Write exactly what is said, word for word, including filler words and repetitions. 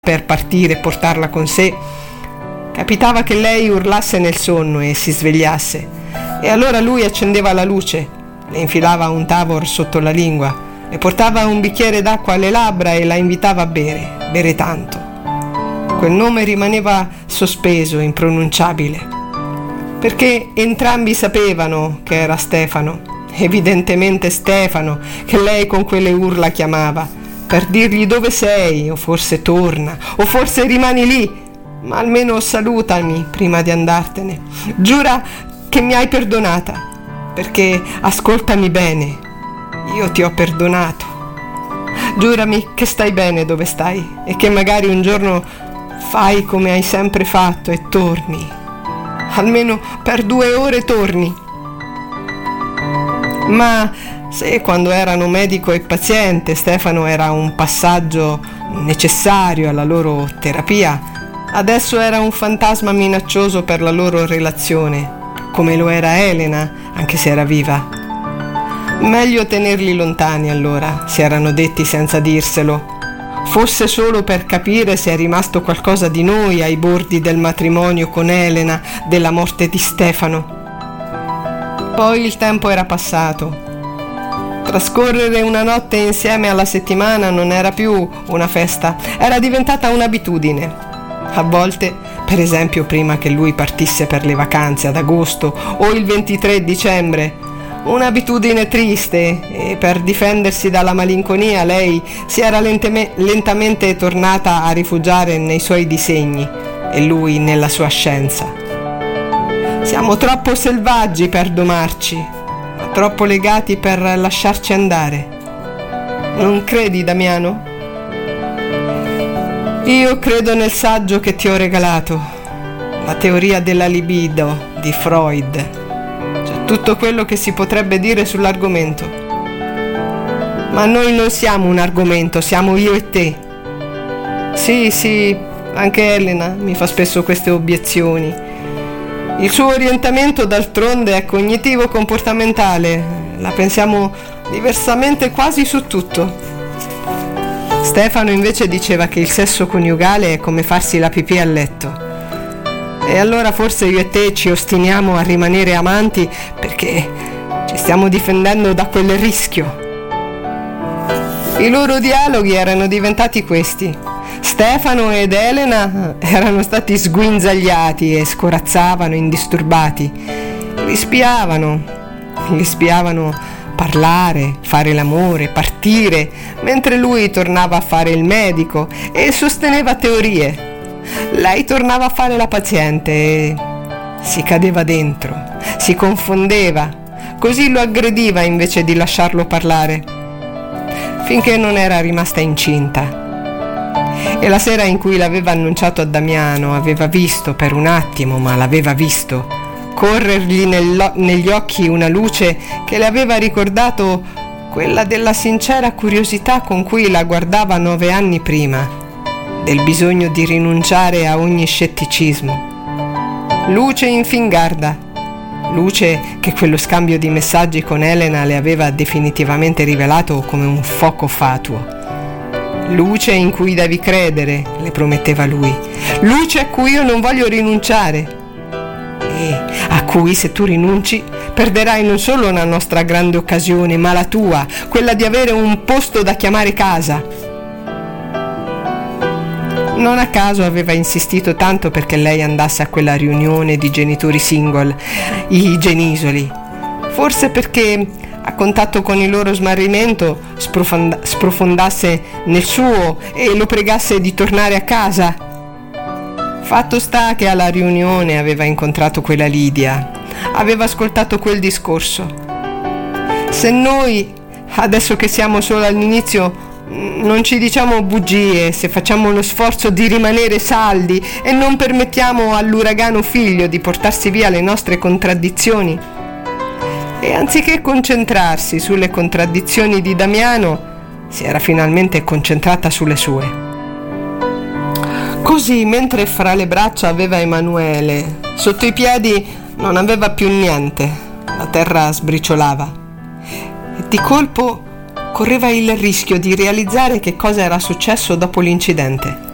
per partire e portarla con sé, capitava che lei urlasse nel sonno e si svegliasse, e allora lui accendeva la luce, le infilava un Tavor sotto la lingua, le portava un bicchiere d'acqua alle labbra e la invitava a bere, bere tanto. Quel nome rimaneva sospeso, impronunciabile, perché entrambi sapevano che era Stefano, evidentemente Stefano, che lei con quelle urla chiamava, per dirgli dove sei, o forse torna, o forse rimani lì, ma almeno salutami prima di andartene. Giura che mi hai perdonata, perché ascoltami bene, io ti ho perdonato. Giurami che stai bene dove stai e che magari un giorno fai come hai sempre fatto e torni. Almeno per due ore torni. Ma se quando erano medico e paziente Stefano era un passaggio necessario alla loro terapia, adesso era un fantasma minaccioso per la loro relazione, come lo era Elena, anche se era viva. Meglio tenerli lontani allora, si erano detti senza dirselo, fosse solo per capire se è rimasto qualcosa di noi ai bordi del matrimonio con Elena, della morte di Stefano. Poi il tempo era passato. Trascorrere una notte insieme alla settimana non era più una festa, era diventata un'abitudine. A volte, per esempio prima che lui partisse per le vacanze ad agosto o il ventitré dicembre, un'abitudine triste, e per difendersi dalla malinconia lei si era lentame- lentamente tornata a rifugiare nei suoi disegni e lui nella sua scienza. Siamo troppo selvaggi per domarci, troppo legati per lasciarci andare. Non credi, Damiano? Io credo nel saggio che ti ho regalato, la teoria della libido di Freud. C'è tutto quello che si potrebbe dire sull'argomento. Ma noi non siamo un argomento, siamo io e te. Sì, sì, anche Elena mi fa spesso queste obiezioni. Il suo orientamento d'altronde è cognitivo-comportamentale, la pensiamo diversamente quasi su tutto. Stefano invece diceva che il sesso coniugale è come farsi la pipì a letto. E allora forse io e te ci ostiniamo a rimanere amanti perché ci stiamo difendendo da quel rischio. I loro dialoghi erano diventati questi. Stefano ed Elena erano stati sguinzagliati e scorazzavano indisturbati. Li spiavano, li spiavano parlare, fare l'amore, partire, mentre lui tornava a fare il medico e sosteneva teorie. Lei tornava a fare la paziente e si cadeva dentro, si confondeva, così lo aggrediva invece di lasciarlo parlare, finché non era rimasta incinta. E la sera in cui l'aveva annunciato a Damiano aveva visto per un attimo, ma l'aveva visto, corrergli nello- negli occhi una luce che le aveva ricordato quella della sincera curiosità con cui la guardava nove anni prima, del bisogno di rinunciare a ogni scetticismo. Luce in fingarda, luce che quello scambio di messaggi con Elena le aveva definitivamente rivelato come un fuoco fatuo. Luce in cui devi credere, le prometteva lui. Luce a cui io non voglio rinunciare. E a cui, se tu rinunci, perderai non solo la nostra grande occasione, ma la tua, quella di avere un posto da chiamare casa. Non a caso aveva insistito tanto perché lei andasse a quella riunione di genitori single, i genisoli. Forse perché a contatto con il loro smarrimento sprofonda- sprofondasse nel suo e lo pregasse di tornare a casa. Fatto sta che alla riunione aveva incontrato quella Lidia, aveva ascoltato quel discorso. Se noi, adesso che siamo solo all'inizio, non ci diciamo bugie, se facciamo lo sforzo di rimanere saldi e non permettiamo all'uragano figlio di portarsi via le nostre contraddizioni, e anziché concentrarsi sulle contraddizioni di Damiano, si era finalmente concentrata sulle sue. Così, mentre fra le braccia aveva Emanuele, sotto i piedi non aveva più niente, la terra sbriciolava. E di colpo correva il rischio di realizzare che cosa era successo dopo l'incidente.